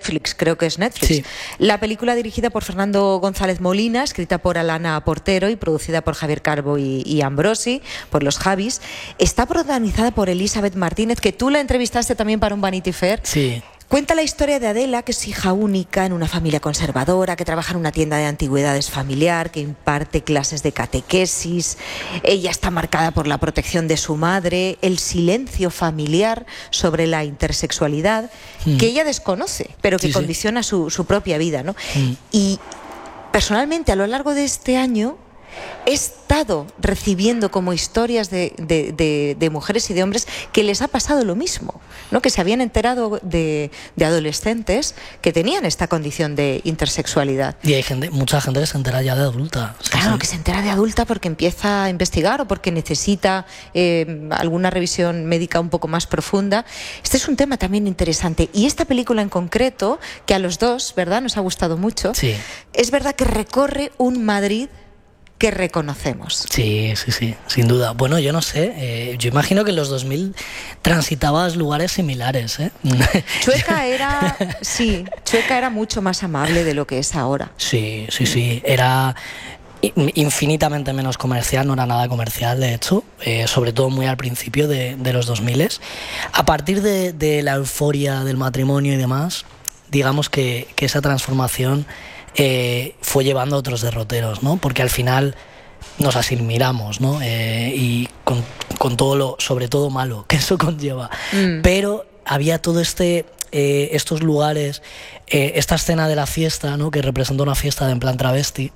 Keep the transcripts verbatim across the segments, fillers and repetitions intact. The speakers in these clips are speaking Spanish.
Netflix, creo que es Netflix. Sí. La película dirigida por Fernando González Molina, escrita por Alana Portero y producida por Javier Calvo y, y Ambrosi, por los Javis, está protagonizada por Elizabeth Martínez, que tú la entrevistaste también para un Vanity Fair. Sí. Cuenta la historia de Adela, que es hija única en una familia conservadora, que trabaja en una tienda de antigüedades familiar, que imparte clases de catequesis. Ella está marcada por la protección de su madre, el silencio familiar sobre la intersexualidad, mm. que ella desconoce, pero que sí, condiciona sí. Su, su propia vida, ¿no? Mm. Y personalmente, a lo largo de este año, he estado recibiendo como historias de, de, de, de mujeres y de hombres que les ha pasado lo mismo, ¿no? Que se habían enterado de, de adolescentes que tenían esta condición de intersexualidad. Y hay gente, mucha gente que se entera ya de adulta. Sí, claro, sí. que se entera de adulta porque empieza a investigar o porque necesita eh, alguna revisión médica un poco más profunda. Este es un tema también interesante. Y esta película en concreto, que a los dos, ¿verdad?, nos ha gustado mucho, sí. es verdad que recorre un Madrid que reconocemos. Sí, sí, sí, sin duda. Bueno, yo no sé, eh, yo imagino que en los dos mil transitabas lugares similares, ¿eh? Chueca era, sí, Chueca era mucho más amable de lo que es ahora. Sí, sí, sí, era infinitamente menos comercial, no era nada comercial, de hecho, eh, sobre todo muy al principio de, de los dos mil. A partir de, de la euforia del matrimonio y demás, digamos que, que esa transformación Eh, fue llevando a otros derroteros, ¿no? Porque al final nos asimilamos, ¿no? Eh, y con, con todo lo, sobre todo malo, que eso conlleva. Mm. Pero había todo este, eh, estos lugares, eh, esta escena de la fiesta, ¿no? Que representa una fiesta de en plan travesti,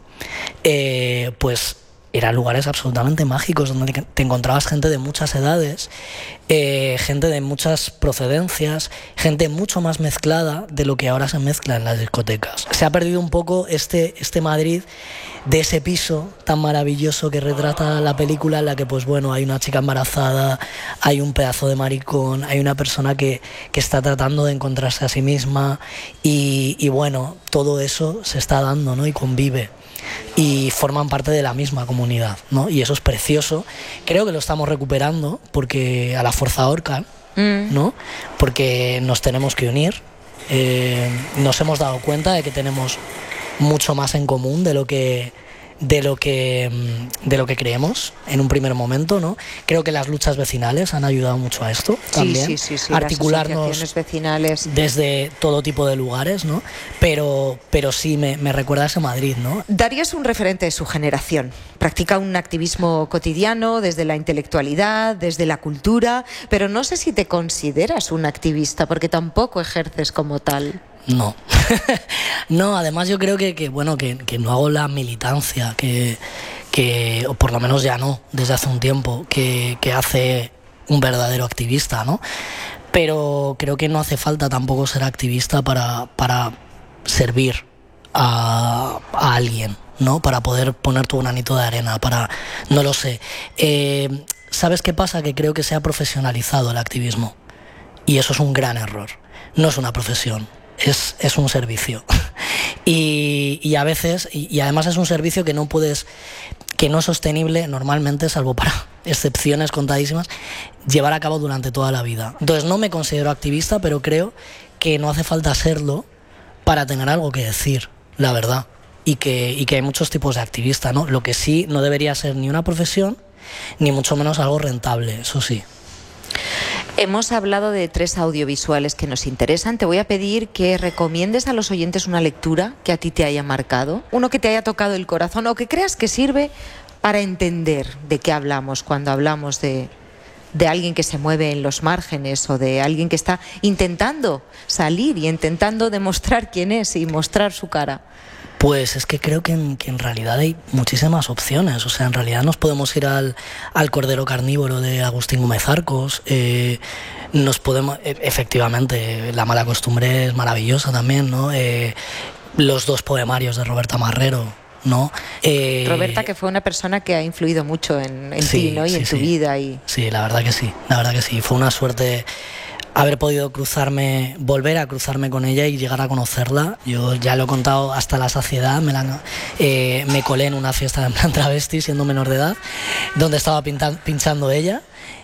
eh, pues eran lugares absolutamente mágicos donde te encontrabas gente de muchas edades, eh, gente de muchas procedencias, gente mucho más mezclada de lo que ahora se mezcla en las discotecas. Se ha perdido un poco este, este Madrid de ese piso tan maravilloso que retrata la película, en la que, pues bueno, hay una chica embarazada, hay un pedazo de maricón, hay una persona que, que está tratando de encontrarse a sí misma y, y bueno, todo eso se está dando, ¿no? Y convive. Y forman parte de la misma comunidad, ¿no? Y eso es precioso. Creo que lo estamos recuperando porque a la fuerza ahorcan, mm. ¿no? Porque nos tenemos que unir. Eh, nos hemos dado cuenta de que tenemos mucho más en común de lo que de lo que de lo que creemos en un primer momento, ¿no? Creo que las luchas vecinales han ayudado mucho a esto también, sí, sí, sí, sí. articularnos las vecinales desde todo tipo de lugares, ¿no? Pero pero sí me, me recuerda a ese Madrid, ¿no? Darío es un referente de su generación. Practica un activismo cotidiano desde la intelectualidad, desde la cultura, pero no sé si te consideras un activista porque tampoco ejerces como tal. No, no, además yo creo que, que bueno, que, que no hago la militancia que, que, o por lo menos ya no, desde hace un tiempo, que, que hace un verdadero activista, ¿no? Pero creo que no hace falta tampoco ser activista para, para servir a, a alguien, ¿no? Para poder poner tu granito de arena, para, no lo sé. Eh, ¿Sabes qué pasa? Que creo que se ha profesionalizado el activismo y eso es un gran error. No es una profesión. Es, es un servicio y, y a veces y, y además es un servicio que no puedes que no es sostenible normalmente, salvo para excepciones contadísimas, llevar a cabo durante toda la vida. Entonces no me considero activista, pero creo que no hace falta serlo para tener algo que decir, la verdad, y que, y que hay muchos tipos de activista, ¿no? Lo que sí no debería ser ni una profesión ni mucho menos algo rentable, eso sí. Hemos hablado de tres audiovisuales que nos interesan. Te voy a pedir que recomiendes a los oyentes una lectura que a ti te haya marcado, uno que te haya tocado el corazón o que creas que sirve para entender de qué hablamos cuando hablamos de, de alguien que se mueve en los márgenes o de alguien que está intentando salir y intentando demostrar quién es y mostrar su cara. Pues es que creo que en, que en realidad hay muchísimas opciones. O sea, en realidad nos podemos ir al, al Cordero Carnívoro de Agustín Gómez Arcos. Eh, nos podemos, efectivamente, La mala costumbre es maravillosa también, ¿no? Eh, los dos poemarios de Roberta Marrero, ¿no? Eh, Roberta, que fue una persona que ha influido mucho en, en sí, ti, ¿no? Y sí, en tu sí. vida. Y... Sí, la verdad que sí. La verdad que sí. Fue una suerte haber podido cruzarme, volver a cruzarme con ella y llegar a conocerla. Yo ya lo he contado hasta la saciedad, me, la, eh, me colé en una fiesta en plan travesti siendo menor de edad, donde estaba pinta, pinchando ella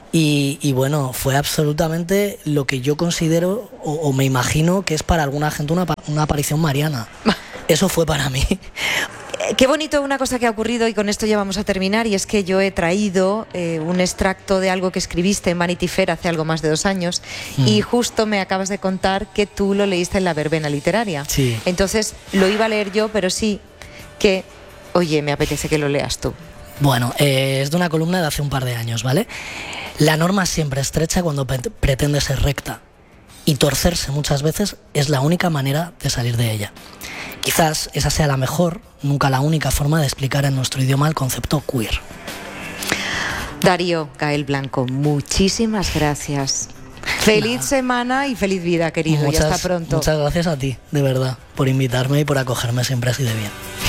Y, y bueno, fue absolutamente lo que yo considero o, o me imagino que es para alguna gente una, una aparición mariana. Eso fue para mí. Qué bonito una cosa que ha ocurrido, y con esto ya vamos a terminar, y es que yo he traído eh, un extracto de algo que escribiste en Vanity Fair hace algo más de dos años mm. y justo me acabas de contar que tú lo leíste en la verbena literaria. Sí. Entonces lo iba a leer yo, pero sí que, oye, me apetece que lo leas tú. Bueno, eh, es de una columna de hace un par de años, ¿vale? La norma es siempre estrecha cuando pretende ser recta, y torcerse muchas veces es la única manera de salir de ella. Quizás esa sea la mejor, nunca la única forma de explicar en nuestro idioma el concepto queer. Darío Gael Blanco, muchísimas gracias. Feliz Nada. semana y feliz vida, querido. Muchas, y hasta pronto. Muchas gracias a ti, de verdad, por invitarme y por acogerme siempre así de bien.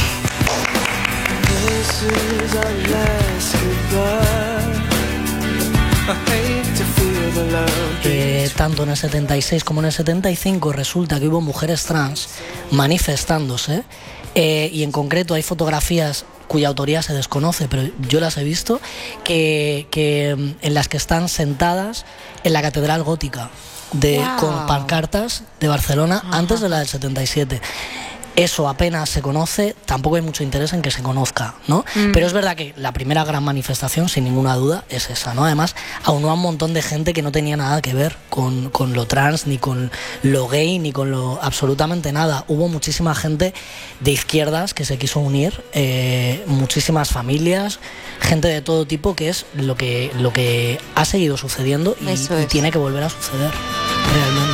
Eh, tanto en el setenta y seis como en el setenta y cinco resulta que hubo mujeres trans manifestándose, eh, y en concreto hay fotografías cuya autoría se desconoce, pero yo las he visto, que, que en las que están sentadas en la Catedral Gótica de, wow. con pancartas de Barcelona. Ajá. Antes de la del setenta y siete. Eso apenas se conoce, tampoco hay mucho interés en que se conozca, ¿no? Mm. Pero es verdad que la primera gran manifestación, sin ninguna duda, es esa, ¿no? Además, aunó a un montón de gente que no tenía nada que ver con, con lo trans, ni con lo gay, ni con lo absolutamente nada. Hubo muchísima gente de izquierdas que se quiso unir, eh, muchísimas familias, gente de todo tipo, que es lo que, lo que ha seguido sucediendo y, y tiene que volver a suceder, realmente.